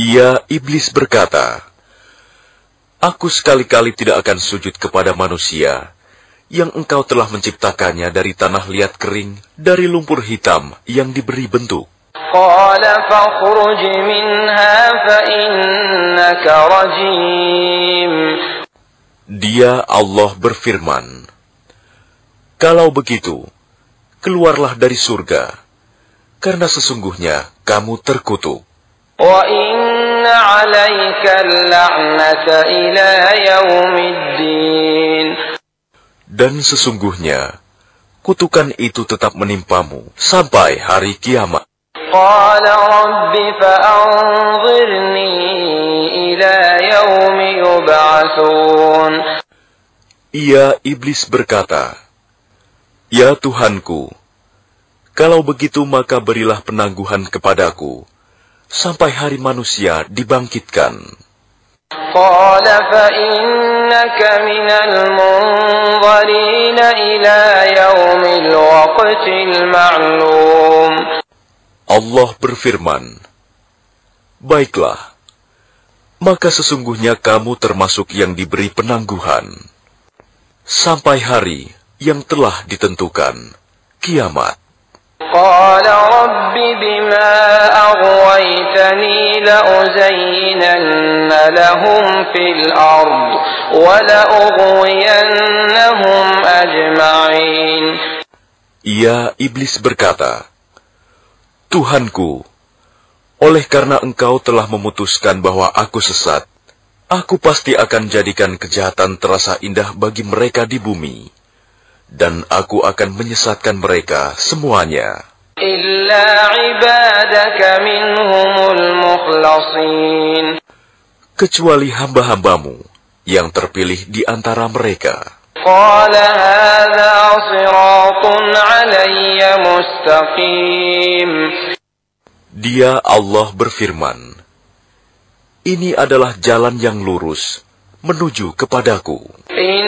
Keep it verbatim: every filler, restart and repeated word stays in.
Ia, iblis, berkata, "Aku sekali-kali tidak akan sujud kepada manusia yang engkau telah menciptakannya dari tanah liat kering, dari lumpur hitam yang diberi bentuk." قال فاخرج منها فإنك رجيم. Dia, Allah, berfirman, "Kalau begitu, keluarlah dari surga, karena sesungguhnya kamu terkutuk. وإن عليك اللعنة إلى يوم الدين." Dan sesungguhnya, kutukan itu tetap menimpamu sampai hari kiamat. قال رب فأنظرني إلى يوم يبعثون. Ia, iblis, berkata, "Ya Tuhanku, kalau begitu maka berilah penangguhan kepadaku sampai hari manusia dibangkitkan." قال فإنك من المنظرين إلى يوم الوقت المعلوم. Allah berfirman, "Baiklah, maka sesungguhnya kamu termasuk yang diberi penangguhan sampai hari yang telah ditentukan, kiamat." قال رب بما أغويتني لأزينن لهم في الأرض ولأغوينهم أجمعين. Ia, iblis, berkata, "Tuhanku, oleh karena engkau telah memutuskan bahwa aku sesat, aku pasti akan jadikan kejahatan terasa indah bagi mereka di bumi, dan aku akan menyesatkan mereka semuanya. Illa ibadaka minhumul mukhlasin. Kecuali hamba-hambamu yang terpilih di antara mereka." Qala hadha siratun alayya mustaqim. Dia, Allah, berfirman, "Ini adalah jalan yang lurus menuju kepadaku."